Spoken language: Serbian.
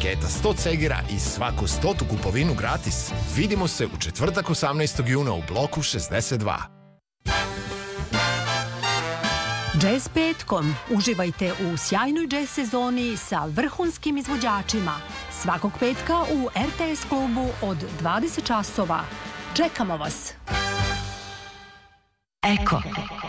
paketa 100 cegira i svaku 100. kupovinu gratis. Vidimo se u četvrtak 18. juna u bloku 62. Jazz petkom. Uživajte u sjajnoj jazz sezoni sa vrhunskim izvođačima. Svakog petka u RTS klubu od 20 časova. Čekamo vas. Eko.